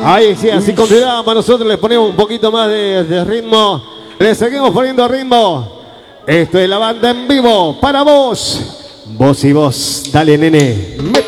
Ahí sí, así continuamos. Nosotros les ponemos un poquito más de ritmo. Le seguimos poniendo ritmo. Esto es la banda en vivo para vos. Vos y vos. Dale, nene. Métele.